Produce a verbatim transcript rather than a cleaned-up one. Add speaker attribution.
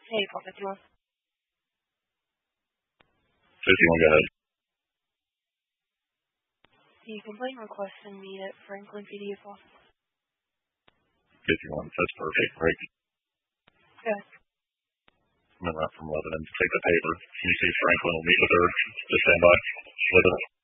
Speaker 1: Hey, Papa John.
Speaker 2: fifty-one, go ahead.
Speaker 1: The complaint request and meet at Franklin P D if possible.
Speaker 2: fifty-one, that's perfect. Great.
Speaker 1: Okay.
Speaker 2: I'm going to run from Lebanon to take the paper. Can you see Franklin will meet with her? Just stand by with her.